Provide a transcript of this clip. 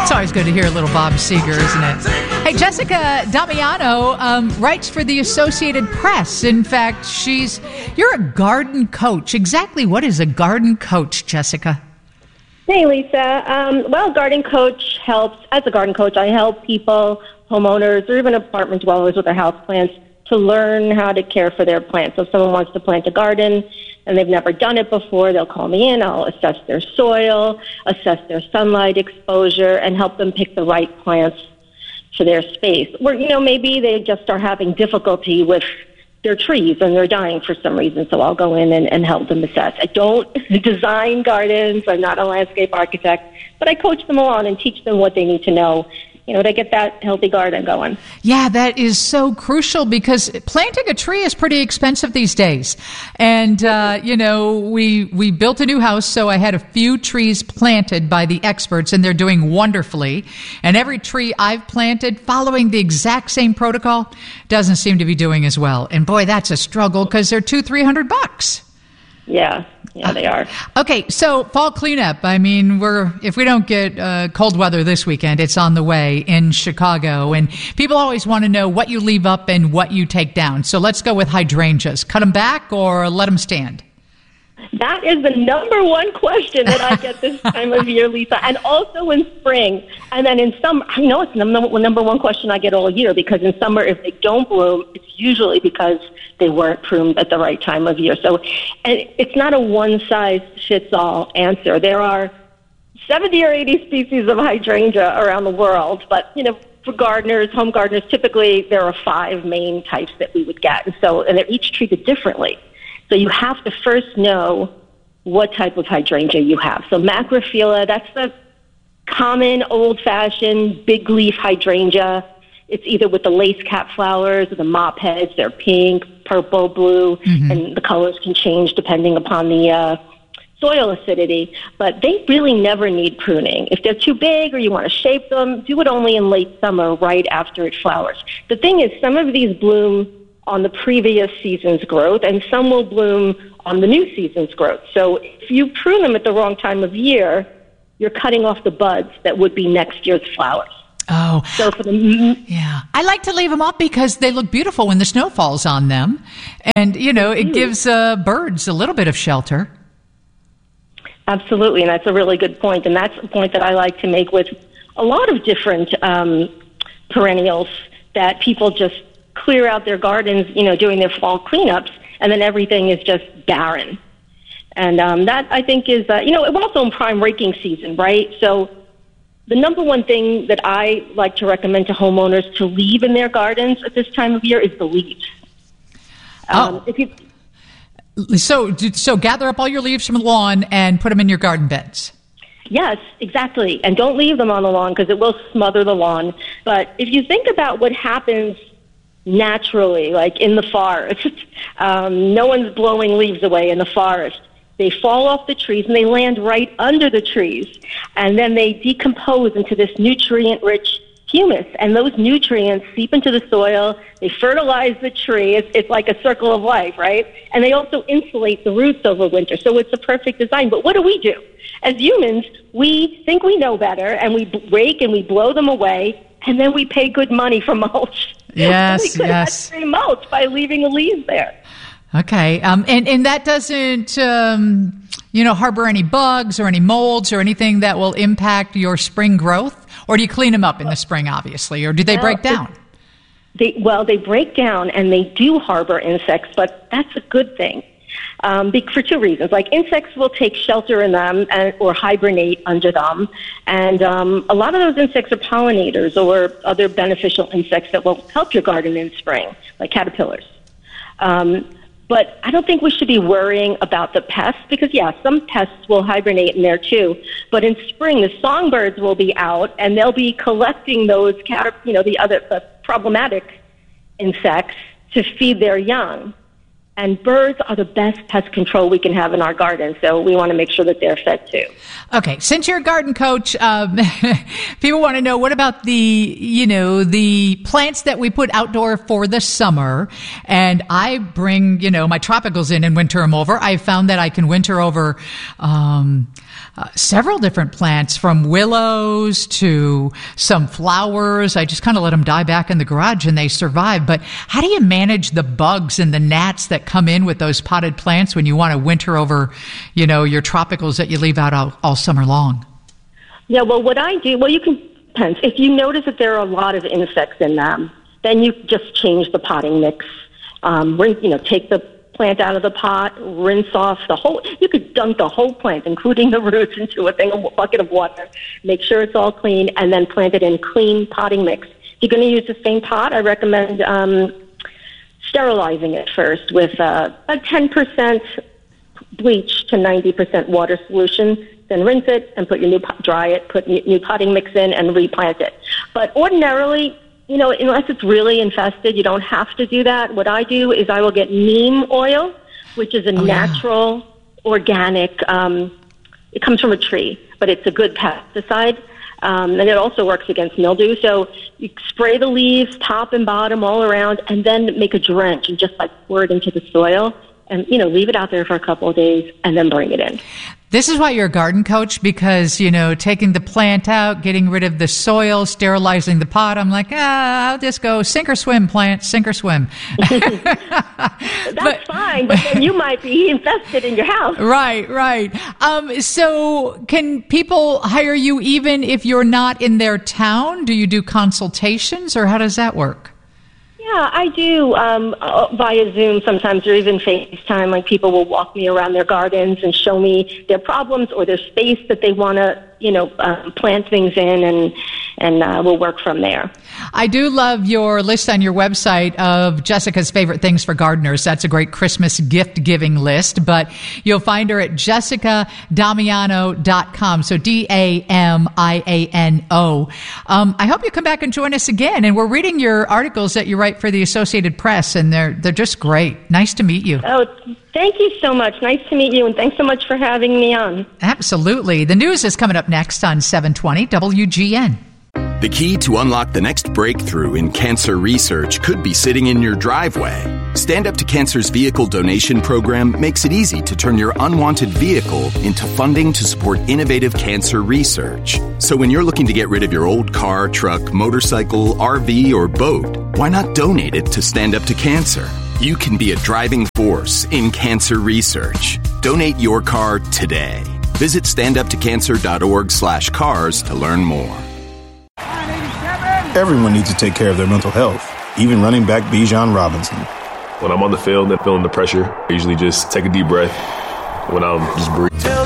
It's always good to hear a little Bob Seger, isn't it? Hey, Jessica Damiano writes for the Associated Press. In fact, you're a garden coach. Exactly what is a garden coach, Jessica? Hey, Lisa. Well, garden coach helps. As a garden coach, I help people, homeowners, or even apartment dwellers with their houseplants to learn how to care for their plants. So if someone wants to plant a garden and they've never done it before, they'll call me in. I'll assess their soil, assess their sunlight exposure, and help them pick the right plants for their space. Or, maybe they just are having difficulty with their trees and they're dying for some reason, so I'll go in and help them assess. I don't design gardens. I'm not a landscape architect, but I coach them along and teach them what they need to know, to get that healthy garden going. Yeah, that is so crucial because planting a tree is pretty expensive these days. And, we built a new house, so I had a few trees planted by the experts, and they're doing wonderfully. And every tree I've planted, following the exact same protocol, doesn't seem to be doing as well. And boy, that's a struggle because they're $200-$300. Yeah, they are. Okay, so fall cleanup. I mean, if we don't get cold weather this weekend, it's on the way in Chicago. And people always want to know what you leave up and what you take down. So let's go with hydrangeas. Cut them back or let them stand? That is the number one question that I get this time of year, Lisa, and also in spring. And then in summer, it's the number one question I get all year, because in summer, if they don't bloom, it's usually because they weren't pruned at the right time of year. So and it's not a one-size-fits-all answer. There are 70 or 80 species of hydrangea around the world, but, for gardeners, home gardeners, typically there are 5 main types that we would get. And they're each treated differently. So you have to first know what type of hydrangea you have. So Macrophylla, that's the common, old-fashioned, big-leaf hydrangea. It's either with the lace cap flowers or the mop heads. They're pink, purple, blue, and the colors can change depending upon the soil acidity. But they really never need pruning. If they're too big or you want to shape them, do it only in late summer, right after it flowers. The thing is, some of these bloom on the previous season's growth, and some will bloom on the new season's growth. So if you prune them at the wrong time of year, you're cutting off the buds that would be next year's flowers. Oh, so yeah. I like to leave them up because they look beautiful when the snow falls on them. And, it gives birds a little bit of shelter. Absolutely, and that's a really good point. And that's a point that I like to make with a lot of different perennials, that people just clear out their gardens, during their fall cleanups, and then everything is just barren. And that, I think, is, we're also in prime raking season, right? So the number one thing that I like to recommend to homeowners to leave in their gardens at this time of year is the leaves. So gather up all your leaves from the lawn and put them in your garden beds. Yes, exactly. And don't leave them on the lawn because it will smother the lawn. But if you think about what happens naturally, like in the forest, no one's blowing leaves away in the forest. They fall off the trees and they land right under the trees. And then they decompose into this nutrient-rich humus. And those nutrients seep into the soil. They fertilize the tree. It's like a circle of life, right? And they also insulate the roots over winter. So it's a perfect design. But what do? As humans, we think we know better, and we rake and we blow them away, and then we pay good money for mulch. Yes, we could have free mulch by leaving the leaves there. Okay, and that doesn't, harbor any bugs or any molds or anything that will impact your spring growth? Or do you clean them up in the spring, obviously, or do they break down? They break down, and they do harbor insects, but that's a good thing for 2 reasons. Like, insects will take shelter in them or hibernate under them, and a lot of those insects are pollinators or other beneficial insects that will help your garden in spring, like caterpillars. But I don't think we should be worrying about the pests because, some pests will hibernate in there too. But in spring, the songbirds will be out, and they'll be collecting those the problematic insects to feed their young. And birds are the best pest control we can have in our garden, so we want to make sure that they're fed too. Okay, since you're a garden coach, people want to know, what about the plants that we put outdoor for the summer? And I bring, my tropicals in and winter them over. I found that I can winter over several different plants, from willows to some flowers. I just kind of let them die back in the garage and they survive. But how do you manage the bugs and the gnats that come in with those potted plants when you want to winter over, your tropicals that you leave out all summer long? Yeah, well, what I do, depends. If you notice that there are a lot of insects in them, then you just change the potting mix. Take the plant out of the pot, rinse off you could dunk the whole plant, including the roots, into a bucket of water. Make sure it's all clean, and then plant it in clean potting mix. If you're going to use the same pot, I recommend sterilizing it first with a 10% bleach to 90% water solution. Then rinse it and dry it, put new potting mix in, and replant it. But ordinarily, unless it's really infested, you don't have to do that. What I do is I will get neem oil, which is a natural, organic, it comes from a tree, but it's a good pesticide. And it also works against mildew. So you spray the leaves, top and bottom, all around, and then make a drench and just pour it into the soil. And, leave it out there for a couple of days and then bring it in. This is why you're a garden coach, because, taking the plant out, getting rid of the soil, sterilizing the pot. I'm like, I'll just go sink or swim, plant, sink or swim. That's fine, but then you might be infested in your house. Right. So can people hire you even if you're not in their town? Do you do consultations, or how does that work? Yeah, I do via Zoom sometimes, or even FaceTime. Like, people will walk me around their gardens and show me their problems or their space that they want to, plant things in, and we'll work from there. I do love your list on your website of Jessica's favorite things for gardeners. That's a great Christmas gift-giving list, but you'll find her at jessicadamiano.com, so Damiano. I hope you come back and join us again, and we're reading your articles that you write for the Associated Press, and they're just great. Nice to meet you. Oh, thank you so much. Nice to meet you, and thanks so much for having me on. Absolutely. The news is coming up next on 720 WGN. The key to unlock the next breakthrough in cancer research could be sitting in your driveway. Stand Up to Cancer's vehicle donation program makes it easy to turn your unwanted vehicle into funding to support innovative cancer research. So when you're looking to get rid of your old car, truck, motorcycle, RV, or boat, why not donate it to Stand Up to Cancer? You can be a driving force in cancer research. Donate your car today. Visit standuptocancer.org/cars to learn more. Everyone needs to take care of their mental health, even running back Bijan Robinson. When I'm on the field and feeling the pressure, I usually just take a deep breath when I'm just breathing.